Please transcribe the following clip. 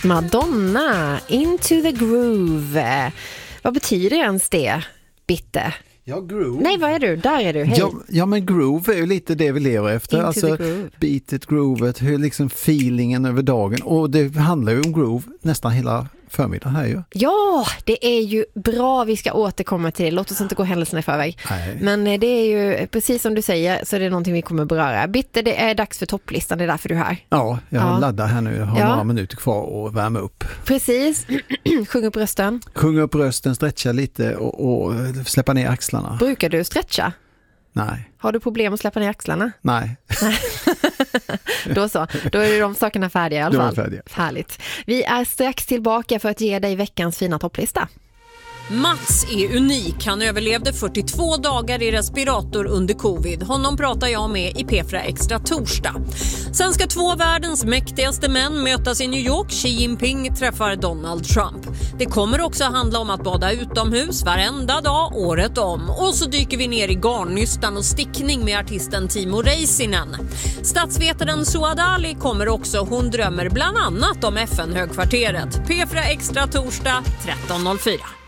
Madonna, Into the Groove. Vad betyder ens det, Bitte? Ja, groove. Nej, vad är du? Där är du, hej. Ja, men groove är ju lite det vi lever efter. Into alltså the groove. Beatet, groovet, hur liksom feelingen över dagen. Och det handlar ju om groove nästan hela förmiddagen här ju. Ja, det är ju bra, vi ska återkomma till det. Låt oss inte gå händelserna i förväg. Nej. Men det är ju, precis som du säger, så är det någonting vi kommer beröra. Bitte, det är dags för topplistan, det är därför du är här. Ja, jag laddar här nu. Jag har några minuter kvar att värma upp. Precis, sjung upp rösten. Sjung upp rösten, stretcha lite och släppa ner axlarna. Brukar du stretcha? Nej. Har du problem att släppa ner axlarna? Nej. Då så, då är de sakerna färdiga i alla fall. Färdiga. Härligt. Vi är strax tillbaka för att ge dig veckans fina topplista. Mats är unik. Han överlevde 42 dagar i respirator under covid. Honom pratar jag med i P4 Extra torsdag. Sen ska 2 världens mäktigaste män mötas i New York. Xi Jinping träffar Donald Trump. Det kommer också handla om att bada utomhus varenda dag, året om. Och så dyker vi ner i garnnystan och stickning med artisten Timo Räisänen. Statsvetaren Suad Ali kommer också. Hon drömmer bland annat om FN-högkvarteret. P4 Extra torsdag 13.04.